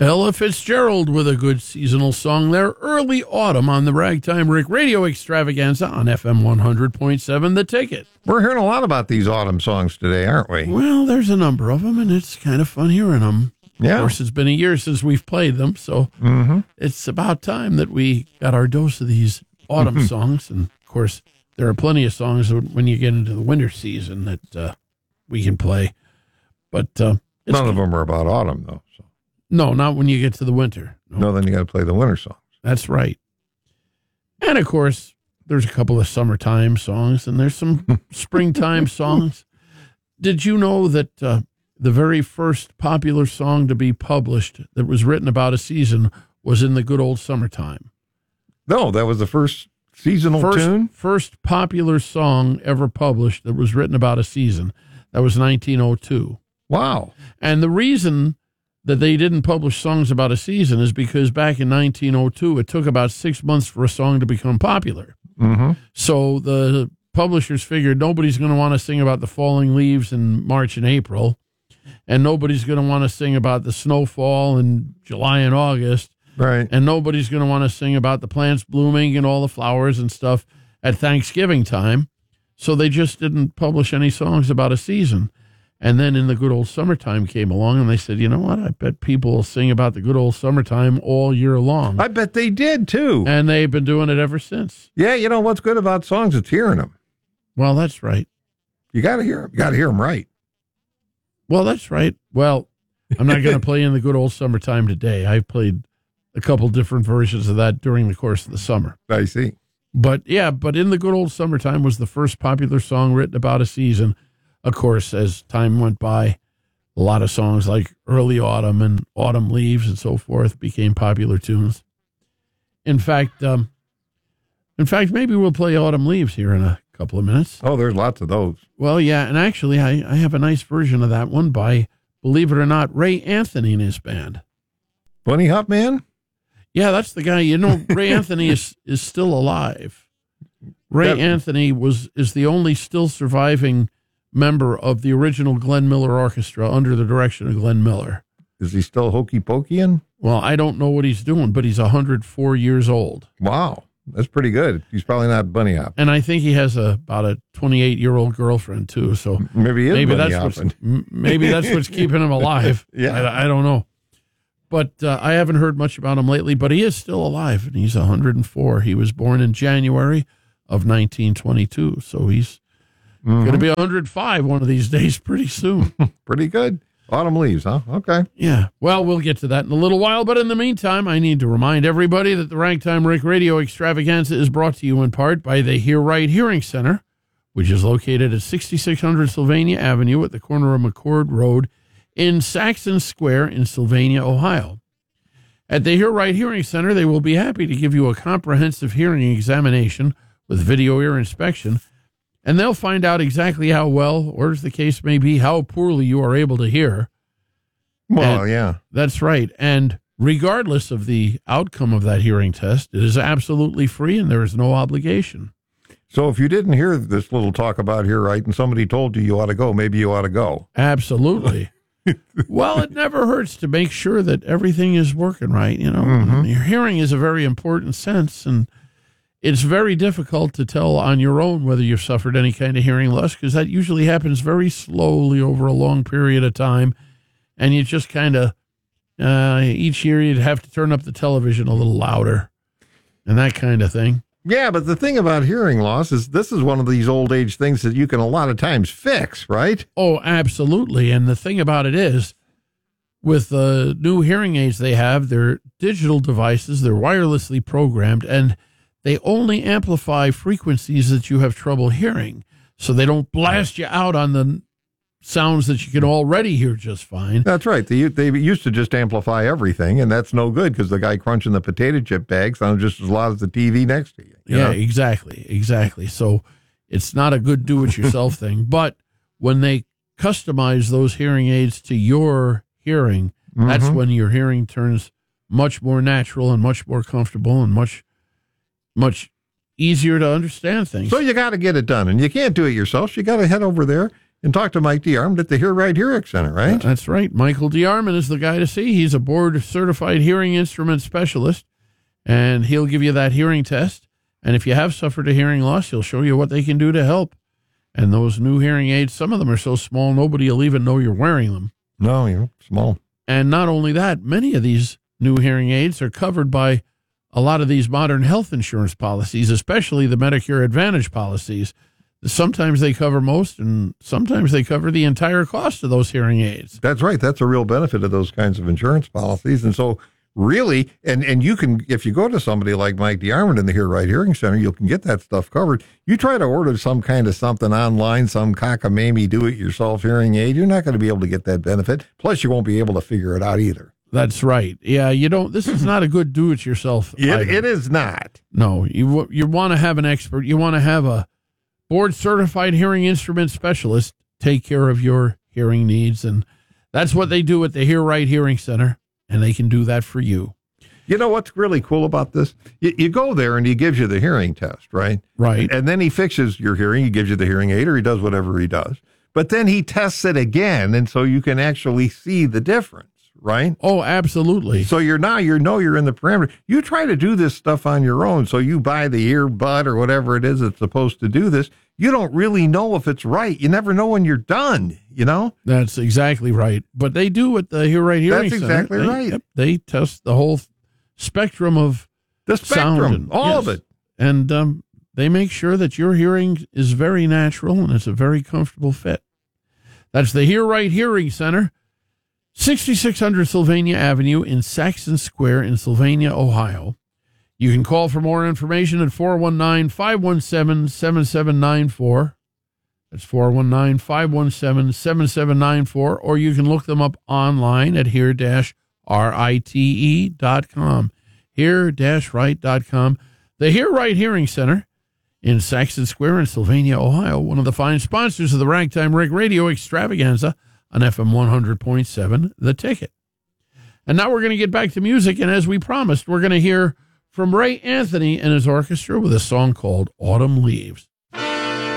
Ella Fitzgerald with a good seasonal song there, Early Autumn, on the Ragtime Rick Radio Extravaganza on FM 100.7 The Ticket. We're hearing a lot about these autumn songs today, aren't we? Well, there's a number of them, and it's kind of fun hearing them. Yeah. Of course, it's been a year since we've played them, so it's about time that we got our dose of these autumn songs. And, of course, there are plenty of songs when you get into the winter season that we can play. But none of them are about autumn, though. So. No, not when you get to the winter. No, then you got to play the winter songs. That's right. And, of course, there's a couple of summertime songs, and there's some springtime songs. Did you know that the very first popular song to be published that was written about a season was in the good old summertime? No, that was the first seasonal tune? First popular song ever published that was written about a season. That was 1902. Wow. And the reason that they didn't publish songs about a season is because back in 1902, it took about 6 months for a song to become popular. So the publishers figured nobody's going to want to sing about the falling leaves in March and April, and nobody's going to want to sing about the snowfall in July and August, right? And nobody's going to want to sing about the plants blooming and all the flowers and stuff at Thanksgiving time. So they just didn't publish any songs about a season. And then in the good old summertime came along, and they said, you know what? I bet people will sing about the good old summertime all year long. I bet they did, too. And they've been doing it ever since. Yeah, you know what's good about songs? It's hearing them. Well, that's right. You got to hear them. You got to hear them right. Well, that's right. Well, I'm not going to play in the good old summertime today. I've played a couple different versions of that during the course of the summer. I see. But in the good old summertime was the first popular song written about a season. Of course, as time went by, a lot of songs like Early Autumn and Autumn Leaves and so forth became popular tunes. In fact, maybe we'll play Autumn Leaves here in a couple of minutes. Oh, there's lots of those. Well, yeah, and actually, I have a nice version of that one by, believe it or not, Ray Anthony and his band. Bunny Hop Man? Yeah, that's the guy. You know, Ray Anthony is still alive. Ray Anthony is the only still surviving member of the original Glenn Miller Orchestra under the direction of Glenn Miller. Is he still hokey pokeying? Well, I don't know what he's doing, but he's 104 years old. Wow, that's pretty good. He's probably not bunny hop. And I think he has about a 28-year-old girlfriend too. So maybe that's what's keeping him alive. Yeah, I don't know, but I haven't heard much about him lately. But he is still alive, and he's 104. He was born in January of 1922, so he's going to be 105 one of these days pretty soon. Pretty good. Autumn Leaves, huh? Okay. Yeah. Well, we'll get to that in a little while, but in the meantime, I need to remind everybody that the Ragtime Rick Radio Extravaganza is brought to you in part by the Hear Right Hearing Center, which is located at 6600 Sylvania Avenue at the corner of McCord Road in Saxon Square in Sylvania, Ohio. At the Hear Right Hearing Center, they will be happy to give you a comprehensive hearing examination with video ear inspection, and they'll find out exactly how well, or as the case may be, how poorly you are able to hear. Well, yeah. That's right. And regardless of the outcome of that hearing test, it is absolutely free and there is no obligation. So if you didn't hear this little talk about Hear Right and somebody told you ought to go, maybe you ought to go. Absolutely. Well, it never hurts to make sure that everything is working right. You know, Your hearing is a very important sense, and it's very difficult to tell on your own whether you've suffered any kind of hearing loss, because that usually happens very slowly over a long period of time. And you just kind of, each year you'd have to turn up the television a little louder and that kind of thing. Yeah, but the thing about hearing loss is this is one of these old age things that you can a lot of times fix, right? Oh, absolutely. And the thing about it is, with the new hearing aids they have, they're digital devices, they're wirelessly programmed, and they only amplify frequencies that you have trouble hearing, so they don't blast you out on the sounds that you can already hear just fine. That's right. They used to just amplify everything, and that's no good because the guy crunching the potato chip bag sounds just as loud as the TV next to you. Yeah, exactly. So it's not a good do-it-yourself thing. But when they customize those hearing aids to your hearing, that's when your hearing turns much more natural and much more comfortable and much easier to understand things. So you got to get it done, and you can't do it yourself. So you got to head over there and talk to Mike DeArmond at the Hear Right Hearing Center, right? That's right. Michael DeArmond is the guy to see. He's a board-certified hearing instrument specialist, and he'll give you that hearing test. And if you have suffered a hearing loss, he'll show you what they can do to help. And those new hearing aids, some of them are so small, nobody will even know you're wearing them. No, you're small. And not only that, many of these new hearing aids are covered by a lot of these modern health insurance policies, especially the Medicare Advantage policies. Sometimes they cover most, and sometimes they cover the entire cost of those hearing aids. That's right. That's a real benefit of those kinds of insurance policies. And so really, and you can, if you go to somebody like Mike DeArmond in the Hear Right Hearing Center, you can get that stuff covered. You try to order some kind of something online, some cockamamie do-it-yourself hearing aid, you're not going to be able to get that benefit. Plus, you won't be able to figure it out either. That's right. Yeah, you don't. This is not a good do-it-yourself item. It is not. No, you want to have an expert. You want to have a board-certified hearing instrument specialist take care of your hearing needs, and that's what they do at the Hear Right Hearing Center, and they can do that for you. You know what's really cool about this? You go there and he gives you the hearing test, right? Right. And then he fixes your hearing. He gives you the hearing aid, or he does whatever he does. But then he tests it again, and so you can actually see the difference. Right? Oh, absolutely. So you're in the parameter. You try to do this stuff on your own. So you buy the earbud or whatever it is that's supposed to do this. You don't really know if it's right. You never know when you're done, you know? That's exactly right. But they do at the Hear Right Hearing Center. That's exactly right. Yep, they test the whole spectrum of sound. All of it. And they make sure that your hearing is very natural and it's a very comfortable fit. That's the Hear Right Hearing Center. 6600 Sylvania Avenue in Saxon Square in Sylvania, Ohio. You can call for more information at 419-517-7794. That's 419-517-7794. Or you can look them up online at hear-rite.com. Hear-right.com. The Hear Right Hearing Center in Saxon Square in Sylvania, Ohio. One of the fine sponsors of the Ragtime Rick Radio Extravaganza on FM 100.7, The Ticket. And now we're going to get back to music, and as we promised, we're going to hear from Ray Anthony and his orchestra with a song called Autumn Leaves.